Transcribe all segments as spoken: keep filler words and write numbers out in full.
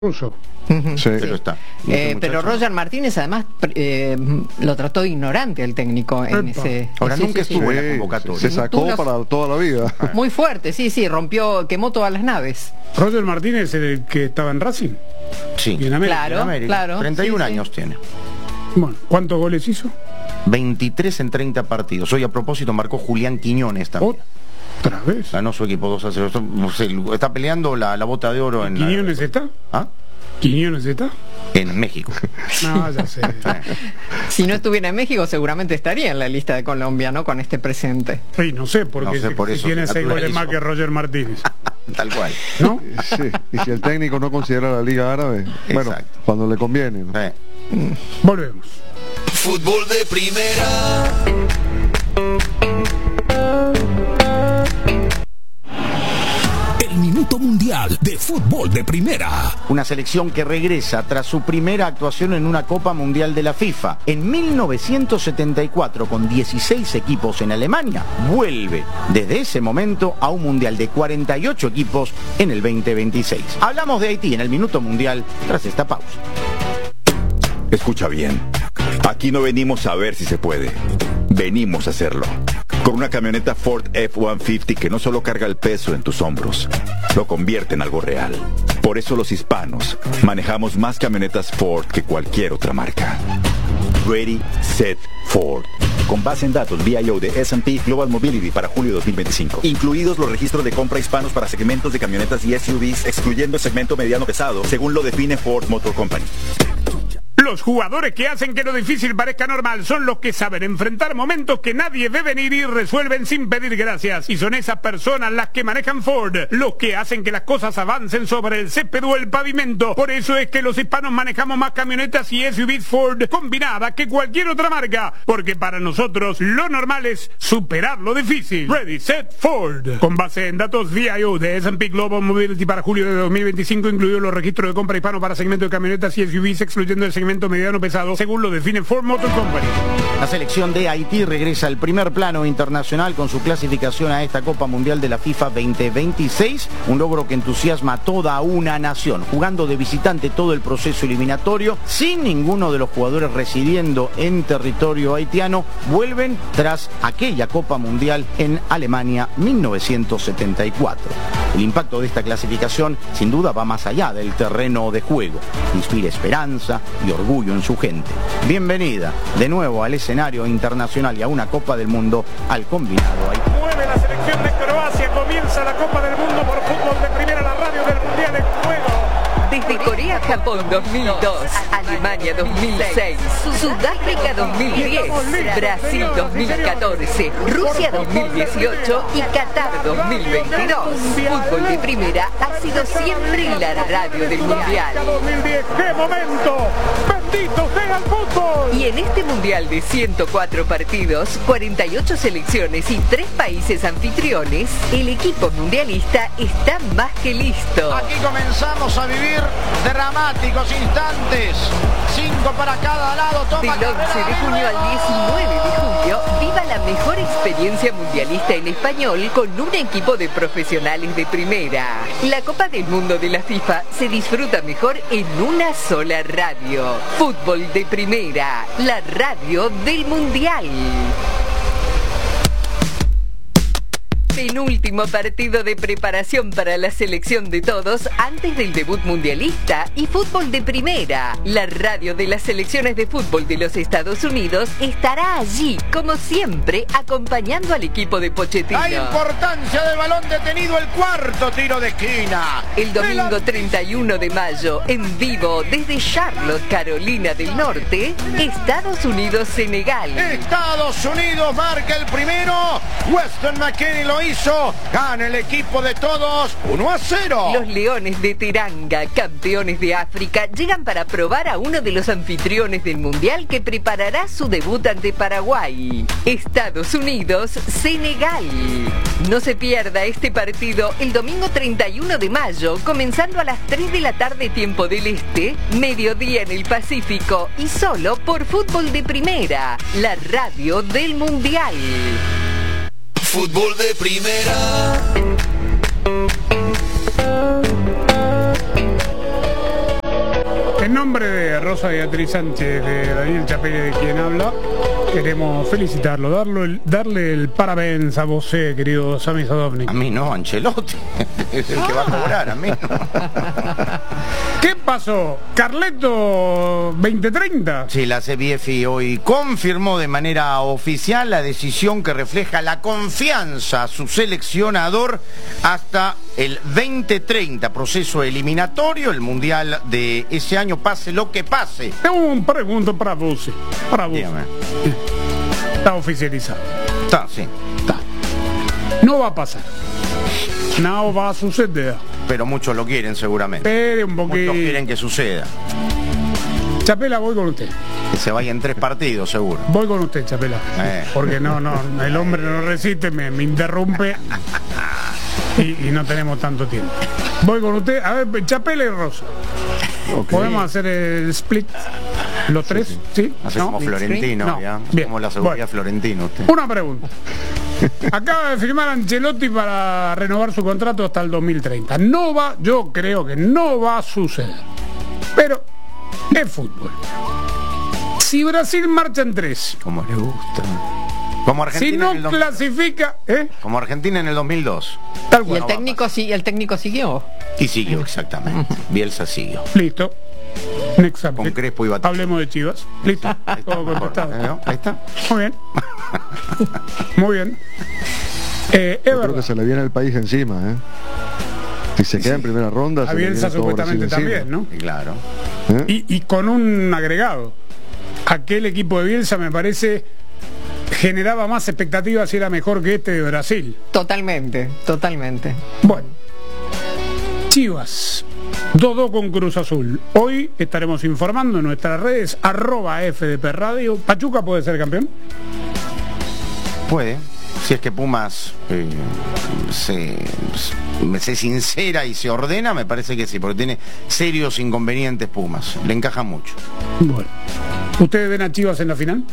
Uso. Sí. Pero está. Eh, pero Roger Martínez además eh, lo trató de ignorante el técnico en Epa. ese. Ahora sí, nunca sí, estuvo sí. en la convocatoria. Se sacó Tú los- para toda la vida. Muy fuerte, sí, sí, rompió, quemó todas las naves. Roger Martínez, el que estaba en Racing Sí. y en América. Claro. En América. claro, treinta y uno sí, sí. años tiene. Bueno, ¿cuántos goles hizo? veintitrés en treinta partidos. Hoy a propósito marcó Julián Quiñones también. Otra vez. Ganó su equipo dos a cero. Esto, no sé, Está peleando la, la bota de oro en, la- ¿Quiñones está? ¿Ah? ¿Quiñones está? en México. No, ya sé. Si no estuviera en México, seguramente estaría en la lista de Colombia, ¿no? Con este presente. Sí, no sé, porque No sé, si- por si eso tiene se seis goles naturalizó. más que Roger Martínez. Tal cual. ¿No? Sí. Y si el técnico no considera la Liga Árabe, bueno, Exacto. cuando le conviene, ¿no? Eh. Volvemos. Fútbol de primera. El Minuto Mundial de Fútbol de Primera. Una selección que regresa tras su primera actuación en una Copa Mundial de la FIFA. En mil novecientos setenta y cuatro, con dieciséis equipos en Alemania, vuelve desde ese momento a un Mundial de cuarenta y ocho equipos en el veinte veintiséis. Hablamos de Haití en el Minuto Mundial tras esta pausa. Escucha bien. Aquí no venimos a ver si se puede. Venimos a hacerlo. Con una camioneta Ford F ciento cincuenta que no solo carga el peso en tus hombros, lo convierte en algo real. Por eso los hispanos manejamos más camionetas Ford que cualquier otra marca. Ready, Set, Ford. Con base en datos V I O de S and P Global Mobility para julio dos mil veinticinco. Incluidos los registros de compra hispanos para segmentos de camionetas y S U Vs, excluyendo el segmento mediano pesado, según lo define Ford Motor Company. Los jugadores que hacen que lo difícil parezca normal son los que saben enfrentar momentos que nadie ve venir y resuelven sin pedir gracias. Y son esas personas las que manejan Ford, los que hacen que las cosas avancen sobre el césped o el pavimento. Por eso es que los hispanos manejamos más camionetas y S U Vs Ford combinadas que cualquier otra marca. Porque para nosotros lo normal es superar lo difícil. Ready, Set, Ford. Con base en datos V I O de S and P Global Mobility para julio de dos mil veinticinco, incluidos los registros de compra hispano para segmento de camionetas y S U Vs, excluyendo el segmento mediano pesado, según lo define Ford Motor Company. La selección de Haití regresa al primer plano internacional con su clasificación a esta Copa Mundial de la FIFA veinte veintiséis, un logro que entusiasma a toda una nación, jugando de visitante todo el proceso eliminatorio, sin ninguno de los jugadores residiendo en territorio haitiano, vuelven tras aquella Copa Mundial en Alemania mil novecientos setenta y cuatro. El impacto de esta clasificación sin duda va más allá del terreno de juego, inspira esperanza y orgullo en su gente. Bienvenida de nuevo al escenario internacional y a una Copa del Mundo al combinado Haití. Mueve la selección de Croacia, comienza la Copa del Mundo por fútbol de primera, la radio del Mundial en juego. Desde Corea-Japón dos mil dos, Alemania dos mil seis, Sudáfrica dos mil diez, Brasil dos mil catorce, Rusia dos mil dieciocho y Qatar dos mil veintidós. Fútbol de primera ha sido siempre la radio del Mundial. dos mil diez, ¡qué momento! ¡Bendito sea el fútbol! Y en este Mundial de ciento cuatro partidos, cuarenta y ocho selecciones y tres países anfitriones, el equipo mundialista está más que listo. Aquí comenzamos a vivir dramáticos instantes. Cinco para cada lado. Del once de junio al diecinueve de julio, viva la mejor experiencia mundialista en español con un equipo de profesionales de primera. La Copa del Mundo de la FIFA se disfruta mejor en una sola radio. Fútbol de primera, la radio del Mundial. Penúltimo partido de preparación para la selección de todos antes del debut mundialista y fútbol de primera. La radio de las selecciones de fútbol de los Estados Unidos estará allí, como siempre, acompañando al equipo de Pochettino. La importancia del balón detenido, el cuarto tiro de esquina. El domingo treinta y uno de mayo, en vivo desde Charlotte, Carolina del Norte, Estados Unidos-Senegal. Estados Unidos marca el primero. Weston McKennie lo hizo. Gana el equipo de todos uno a cero. Los Leones de Teranga, campeones de África, llegan para probar a uno de los anfitriones del Mundial que preparará su debut ante Paraguay. Estados Unidos, Senegal. No se pierda este partido el domingo treinta y uno de mayo, comenzando a las tres de la tarde tiempo del Este, mediodía en el Pacífico y solo por Fútbol de Primera, la radio del Mundial. Fútbol de primera. En nombre de Rosa Beatriz Sánchez, de Daniel Chapelle, de quien habla, queremos felicitarlo, darlo el, darle el parabéns a vos, eh, querido Sami Sadovnik. A mí no, Ancelotti. Es el que va a cobrar, a mí no. ¿Qué pasó? ¿Carleto veinte treinta? Sí, la C B F hoy confirmó de manera oficial la decisión que refleja la confianza a su seleccionador hasta el veinte treinta, proceso eliminatorio, el mundial de ese año, pase lo que pase. Tengo un pregunto para vos, para vos. Dígame. Está oficializado. Está, sí. Está. No va a pasar. No va a suceder. Pero muchos lo quieren seguramente. Espere un poquito. Muchos quieren que suceda. Chapela, voy con usted. Que se vaya en tres partidos, seguro. Voy con usted, Chapela. Eh. Porque no, no, el hombre no resiste, me, me interrumpe. Y, y no tenemos tanto tiempo. Voy con usted. A ver, Chapela y Rosa. Okay. ¿Podemos hacer el split? ¿Los tres? ¿Sí? ¿Sí? Hace ¿No? como Florentino, No. ya. Bien. Como la seguridad Bueno. Florentino usted. Una pregunta. Acaba de firmar Ancelotti para renovar su contrato hasta el dos mil treinta. No va, yo creo que no va a suceder. Pero es fútbol. Si Brasil marcha en tres, Como le gusta. Como Argentina si no en el dos- clasifica, ¿eh? Como Argentina en el dos mil dos. Tal Y cual. el técnico sí, el técnico siguió. Y siguió, exactamente. Bielsa siguió. Listo. Next subject. Con Crespo y Batista. Hablemos de Chivas. Listo. Todo contestado. ¿Eh? Ahí está. Muy bien. Muy bien. Eh, es Yo creo verdad. que se le viene el país encima, ¿eh? Si se queda en primera ronda, A se le Bielsa viene todo supuestamente Brasil también, ¿no? Y claro. encima. ¿Eh? Y, y con un agregado. Aquel equipo de Bielsa me parece generaba más expectativas y era mejor que este de Brasil. Totalmente, totalmente. Bueno, Chivas dos dos con Cruz Azul. Hoy estaremos informando en nuestras redes arroba F D P Radio. ¿Pachuca puede ser campeón? Puede. Si es que Pumas eh, se, se sincera y se ordena, me parece que sí, porque tiene serios inconvenientes Pumas. Le encaja mucho. Bueno. ¿Ustedes ven a Chivas en la final?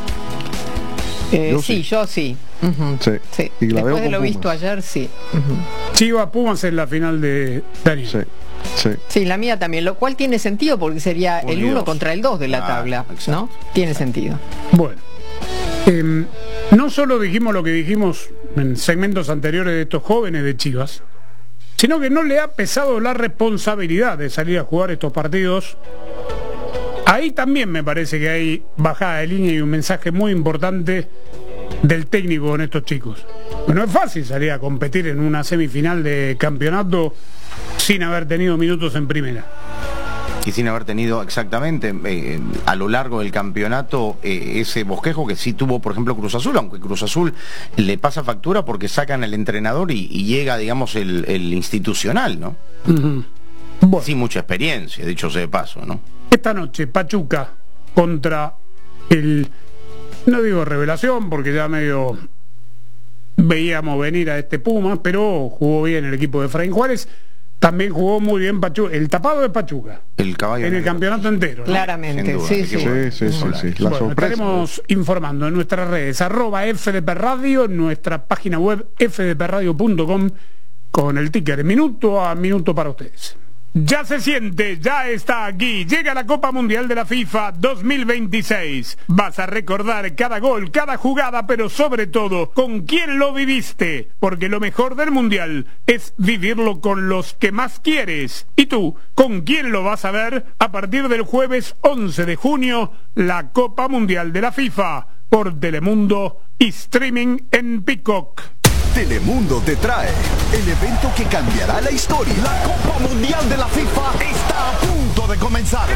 Eh, Yo sí, sí. yo sí. Ujú. Sí. Sí. Y la veo Después de con lo Pumas. visto ayer, sí. Ujú. Chivas Pumas en la final de Daniel. Sí, sí. Sí, la mía también, lo cual tiene sentido porque sería el Unidos. uno contra el dos de la Claro, tabla, exacto. ¿no? Tiene sentido. Bueno, eh, no solo dijimos lo que dijimos en segmentos anteriores de estos jóvenes de Chivas, sino que no le ha pesado la responsabilidad de salir a jugar estos partidos. Ahí también me parece que hay bajada de línea y un mensaje muy importante del técnico con estos chicos. No es fácil salir a competir en una semifinal de campeonato sin haber tenido minutos en primera. Y sin haber tenido exactamente eh, a lo largo del campeonato eh, ese bosquejo que sí tuvo, por ejemplo, Cruz Azul, aunque Cruz Azul le pasa factura porque sacan al entrenador y, y llega, digamos, el, el institucional, ¿no? Bueno, Sin mucha experiencia, dicho sea de paso, ¿no? esta noche Pachuca contra el, no digo revelación porque ya medio veíamos venir a este Puma, pero jugó bien el equipo de Efraín Juárez. También jugó muy bien Pachuca, el tapado de Pachuca, El caballo en el negro. campeonato entero, ¿no? Claramente, Sin duda, sí, qué sí. bueno. Sí, sí, sí, sí. La Bueno, sorpresa. estaremos informando en nuestras redes arroba F D P Radio, en nuestra página web f d p radio punto com con el ticker minuto a minuto para ustedes. Ya se siente, ya está aquí, llega la Copa Mundial de la FIFA dos mil veintiséis. Vas a recordar cada gol, cada jugada, pero sobre todo, con quién lo viviste. Porque lo mejor del Mundial es vivirlo con los que más quieres. ¿Y tú, con quién lo vas a ver? A partir del jueves once de junio, la Copa Mundial de la FIFA, por Telemundo y streaming en Peacock. Telemundo te trae el evento que cambiará la historia. La Copa Mundial de la FIFA está a punto de comenzar.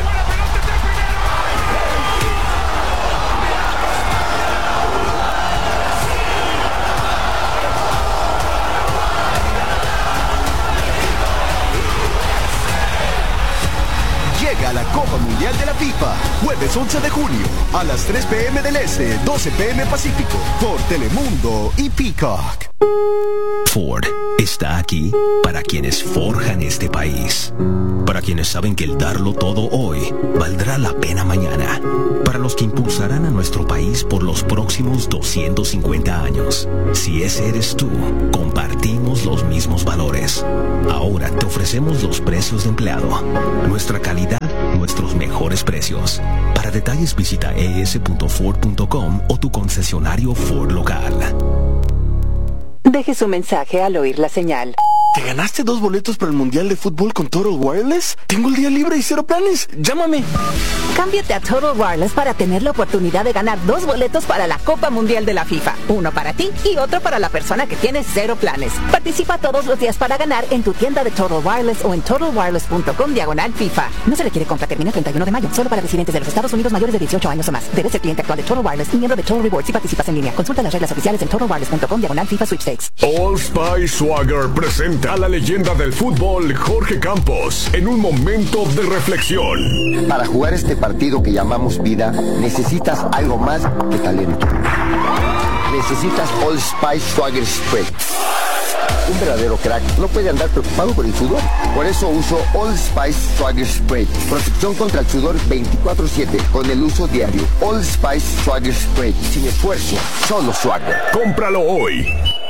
Llega la Copa Mundial de la FIFA, jueves once de junio, a las tres p m del Este, doce p m Pacífico, por Telemundo y Peacock. Ford está aquí para quienes forjan este país, para quienes saben que el darlo todo hoy valdrá la pena mañana, para los que impulsarán a nuestro país por los próximos doscientos cincuenta años. Si ese eres tú, compartimos los mismos valores. Ahora te ofrecemos los precios de empleado, nuestra calidad, nuestros mejores mejores precios. Para detalles visita e s punto ford punto com o tu concesionario Ford local. Deje su mensaje al oír la señal. ¿Te ganaste dos boletos para el Mundial de Fútbol con Total Wireless? Tengo el día libre y cero planes. Llámame. Cámbiate a Total Wireless para tener la oportunidad de ganar dos boletos para la Copa Mundial de la FIFA. Uno para ti y otro para la persona que tiene cero planes. Participa todos los días para ganar en tu tienda de Total Wireless o en total wireless punto com diagonal FIFA. No se requiere compra, termina el treinta y uno de mayo. Solo para residentes de los Estados Unidos mayores de dieciocho años o más. Debes ser cliente actual de Total Wireless y miembro de Total Rewards si participas en línea. Consulta las reglas oficiales en total wireless punto com diagonal FIFA Sweepstakes. Old Spice Swagger presenta a la leyenda del fútbol Jorge Campos en un momento de reflexión. Para jugar este partido que llamamos vida, necesitas algo más que talento. Necesitas Old Spice Swagger Spray. Un verdadero crack no puede andar preocupado por el sudor. Por eso uso Old Spice Swagger Spray. Protección contra el sudor veinticuatro siete con el uso diario. Old Spice Swagger Spray. Sin esfuerzo, solo Swagger. Cómpralo hoy.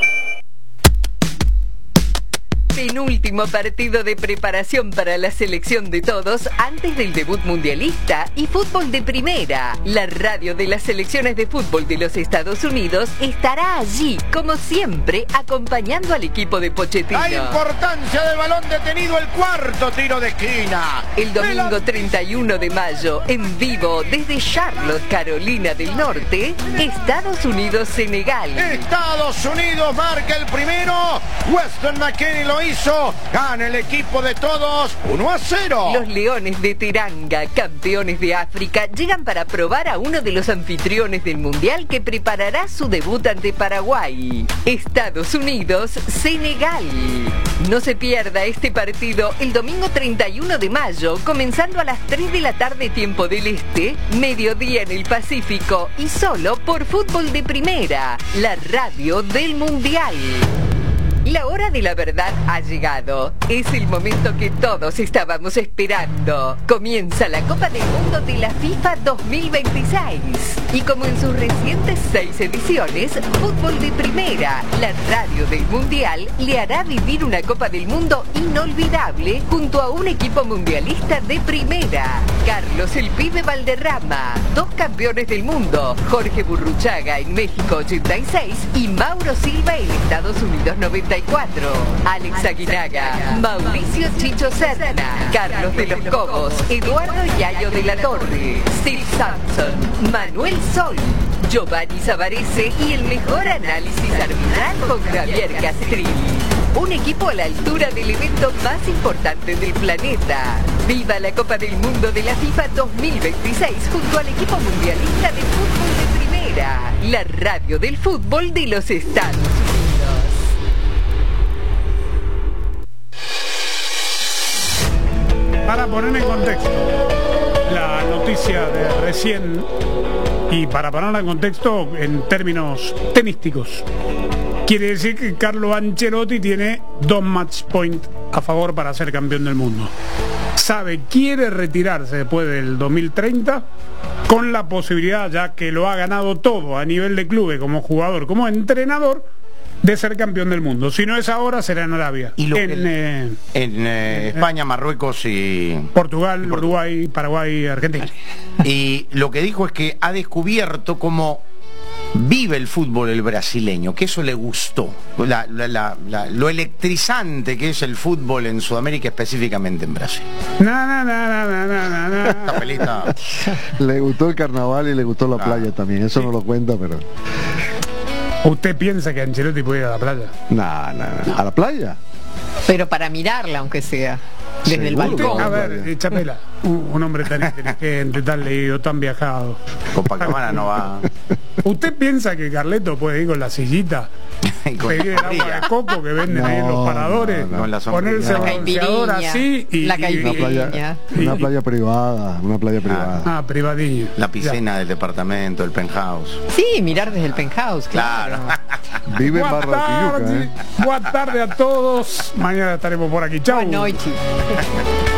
Penúltimo partido de preparación para la selección de todos antes del debut mundialista y fútbol de primera. La radio de las selecciones de fútbol de los Estados Unidos estará allí, como siempre, acompañando al equipo de Pochettino. La importancia del balón detenido, el cuarto tiro de esquina. El domingo treinta y uno de mayo, en vivo desde Charlotte, Carolina del Norte, Estados Unidos-Senegal. Estados Unidos marca el primero. Weston McKennie lo hizo, gana el equipo de todos, uno a cero. Los Leones de Teranga, campeones de África, llegan para probar a uno de los anfitriones del Mundial que preparará su debut ante Paraguay. Estados Unidos, Senegal. No se pierda este partido el domingo treinta y uno de mayo, comenzando a las tres de la tarde tiempo del Este, mediodía en el Pacífico y solo por Fútbol de Primera, la radio del Mundial. La hora de la verdad ha llegado. Es el momento que todos estábamos esperando. Comienza la Copa del Mundo de la FIFA dos mil veintiséis. Y como en sus recientes seis ediciones, Fútbol de Primera, la radio del Mundial, le hará vivir una Copa del Mundo inolvidable junto a un equipo mundialista de primera. Carlos el Pibe Valderrama, dos campeones del mundo, Jorge Burruchaga en México ochenta y seis y Mauro Silva en Estados Unidos noventa y cuatro. Alex Aguinaga, Mauricio Chicho Serna, Carlos de los Cobos, Eduardo Yayo de la Torre, Steve Sampson, Manuel Sol, Giovanni Savarese y el mejor análisis arbitral con Javier Castrilli. Un equipo a la altura del evento más importante del planeta. ¡Viva la Copa del Mundo de la FIFA dos mil veintiséis junto al equipo mundialista de fútbol de primera! La radio del fútbol de los Estados Unidos. Para poner en contexto la noticia de recién y para ponerla en contexto en términos tenísticos, quiere decir que Carlo Ancelotti tiene dos match point a favor para ser campeón del mundo. Sabe, quiere retirarse después del dos mil treinta con la posibilidad, ya que lo ha ganado todo a nivel de clubes, como jugador, como entrenador, de ser campeón del mundo. Si no es ahora, será en Arabia. Y lo en, que, eh, en eh, España, Marruecos y... Portugal, y Uruguay, Paraguay, Argentina. Y lo que dijo es que ha descubierto cómo vive el fútbol el brasileño, que eso le gustó. La, la, la, la, lo electrizante que es el fútbol en Sudamérica, específicamente en Brasil. Na, na, na, na, na, na, na. Esta pelita. Le gustó el carnaval y le gustó la claro. playa también. Eso sí. No lo cuenta, pero... ¿Usted piensa que Ancelotti puede ir a la playa? No, no, no. ¿A la playa? Pero para mirarla, aunque sea. Desde el balcón. A ver, Chapela, un, un hombre tan inteligente, tan leído, tan viajado. Copacabana no va. ¿Usted piensa que Carleto puede ir con la sillita? Pedir el agua de coco que venden no, ahí en los paradores, no, no, no, ponerse bronceador así y, la y, una, playa, una playa privada, una playa privada. Ah, privadilla. La piscina ya. Del departamento, el penthouse. Sí, mirar desde el penthouse, claro. claro. Vive en Barra de Tijuca, ¿eh? Buenas tardes a todos. Mañana estaremos por aquí. Chau. Buenas noches.